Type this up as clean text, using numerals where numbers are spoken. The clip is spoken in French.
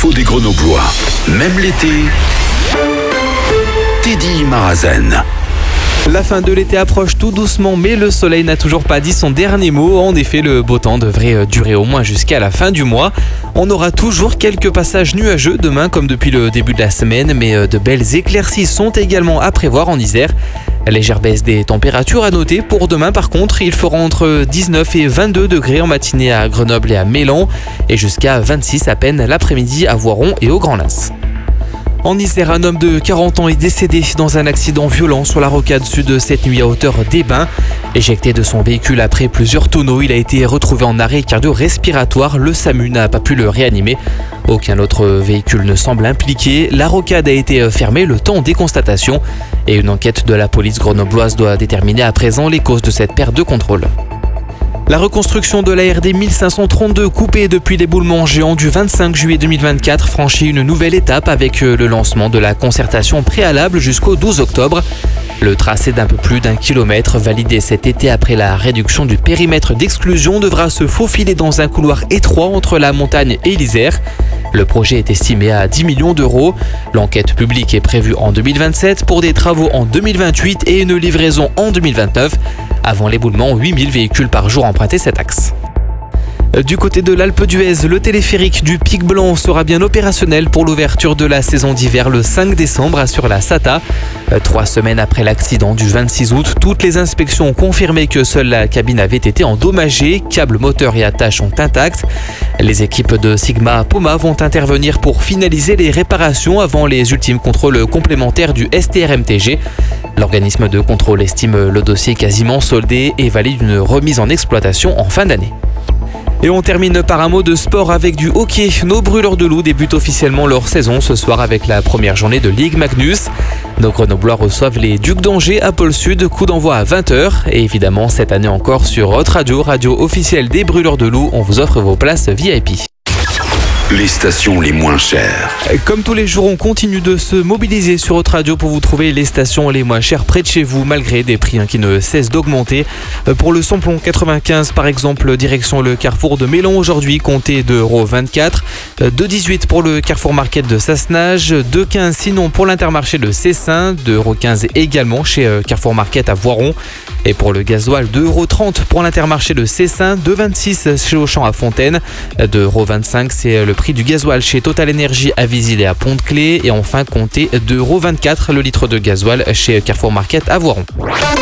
l'info des Grenoblois. Même l'été, Teddy Marazen. La fin de l'été approche tout doucement, mais le soleil n'a toujours pas dit son dernier mot. En effet, le beau temps devrait durer au moins jusqu'à la fin du mois. On aura toujours quelques passages nuageux demain comme depuis le début de la semaine, mais de belles éclaircies sont également à prévoir en Isère. Légère baisse des températures à noter. Pour demain par contre, il fera entre 19 et 22 degrés en matinée à Grenoble et à Mélan, et jusqu'à 26 à peine l'après-midi à Voiron et au Grand Lens. En Isère, un homme de 40 ans est décédé dans un accident violent sur la rocade sud cette nuit à hauteur des Bains. Éjecté de son véhicule après plusieurs tonneaux, il a été retrouvé en arrêt cardio-respiratoire. Le SAMU n'a pas pu le réanimer. Aucun autre véhicule ne semble impliqué. La rocade a été fermée le temps des constatations et une enquête de la police grenobloise doit déterminer à présent les causes de cette perte de contrôle. La reconstruction de la RD 1532 coupée depuis l'éboulement géant du 25 juillet 2024 franchit une nouvelle étape avec le lancement de la concertation préalable jusqu'au 12 octobre. Le tracé d'un peu plus d'1 kilomètre validé cet été après la réduction du périmètre d'exclusion devra se faufiler dans un couloir étroit entre la montagne et l'Isère. Le projet est estimé à 10 millions d'euros. L'enquête publique est prévue en 2027 pour des travaux en 2028 et une livraison en 2029. Avant l'éboulement, 8000 véhicules par jour empruntaient cet axe. Du côté de l'Alpe d'Huez, le téléphérique du Pic Blanc sera bien opérationnel pour l'ouverture de la saison d'hiver le 5 décembre, assure la SATA. 3 semaines après l'accident du 26 août, toutes les inspections ont confirmé que seule la cabine avait été endommagée. Câbles, moteurs et attaches sont intacts. Les équipes de Sigma Poma vont intervenir pour finaliser les réparations avant les ultimes contrôles complémentaires du STRMTG. L'organisme de contrôle estime le dossier quasiment soldé et valide une remise en exploitation en fin d'année. Et on termine par un mot de sport avec du hockey. Nos brûleurs de loups débutent officiellement leur saison ce soir avec la première journée de Ligue Magnus. Nos Grenoblois reçoivent les Ducs d'Angers à Pôle Sud, coup d'envoi à 20h. Et évidemment, cette année encore sur Hot Radio, radio officielle des brûleurs de loups, on vous offre vos places VIP. Les stations les moins chères. Comme tous les jours, on continue de se mobiliser sur Hot Radio pour vous trouver les stations les moins chères près de chez vous, malgré des prix qui ne cessent d'augmenter. Pour le samplon 95, par exemple, direction le carrefour de Mélan aujourd'hui, comptez 2,24 €. 2,18 € pour le Carrefour Market de Sassenage. 2,15 € sinon pour l'Intermarché de Cessin. 2,15 € également chez Carrefour Market à Voiron. Et pour le gasoil, 2,30 € pour l'Intermarché de Cessin. 2,26 € chez Auchan à Fontaine. 2,25 €, c'est le prix du gasoil chez Total Énergie à Visil et à Pont-de-Clé. Et enfin, comptez 2,24 € le litre de gasoil chez Carrefour Market à Voiron.